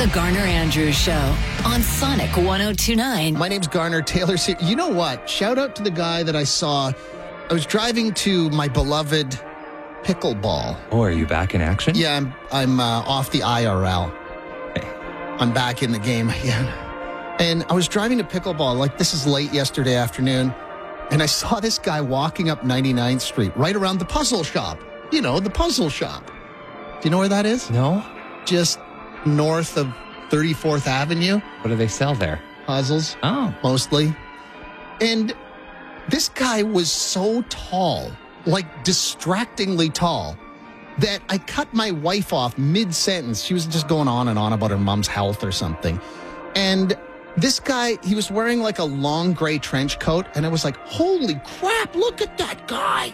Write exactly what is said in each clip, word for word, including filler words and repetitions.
The Garner Andrews Show on Sonic one oh two point nine. My name's Garner. Taylor's here. You know what? Shout out to the guy that I saw. I was driving to my beloved pickleball. Oh, are you back in action? Yeah, I'm, I'm uh, off the I R L. Hey. I'm back in the game again. And I was driving to pickleball, like this is late yesterday afternoon, and I saw this guy walking up ninety-ninth Street, right around the puzzle shop. You know, the puzzle shop. Do you know where that is? No. Just north of thirty-fourth Avenue. What do they sell there? Puzzles. Oh. Mostly. And this guy was so tall, like distractingly tall, that I cut my wife off mid-sentence. She was just going on and on about her mom's health or something. And this guy, he was wearing like a long gray trench coat, and I was like, holy crap, look at that guy.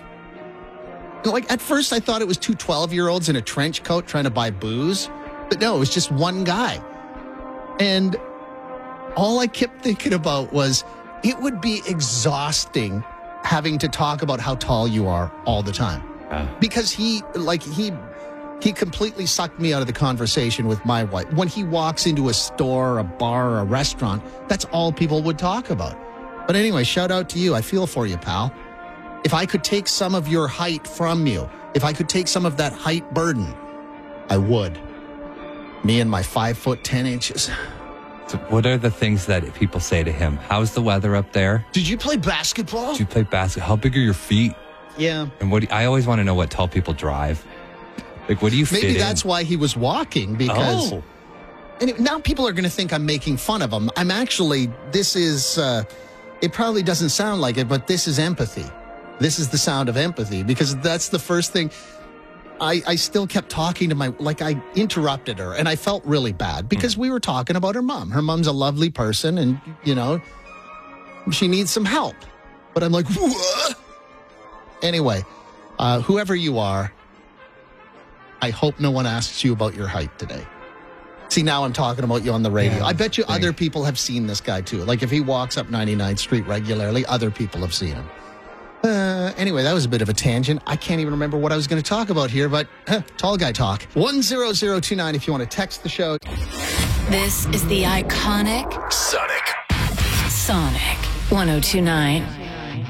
And like at first I thought it was two twelve-year-olds in a trench coat trying to buy booze, but no, it was just one guy. And all I kept thinking about was it would be exhausting having to talk about how tall you are all the time. Uh. Because he, like, he... He completely sucked me out of the conversation with my wife. When he walks into a store, a bar, or a restaurant, that's all people would talk about. But anyway, shout out to you. I feel for you, pal. If I could take some of your height from you, if I could take some of that height burden, I would. Me and my five foot ten inches. So what are the things that people say to him? How's the weather up there? Did you play basketball? Did you play basketball? How big are your feet? Yeah. And what do you, I always want to know what tall people drive. Like, what do you fit Maybe in? that's why he was walking, because Oh. and it, now people are going to think I'm making fun of him. I'm actually, this is, uh, it probably doesn't sound like it, but this is empathy. This is the sound of empathy, because that's the first thing. I, I still kept talking to my, like I interrupted her, and I felt really bad because mm. we were talking about her mom. Her mom's a lovely person, and, you know, she needs some help. But I'm like, what? Anyway, uh, whoever you are, I hope no one asks you about your height today. See, now I'm talking about you on the radio. Yeah, I bet you right. other people have seen this guy too. Like if he walks up ninety-ninth Street regularly, other people have seen him. Uh, anyway, that was a bit of a tangent. I can't even remember what I was going to talk about here, but huh, tall guy talk. one zero zero two nine if you want to text the show. This is the iconic Sonic. Sonic one oh two point nine.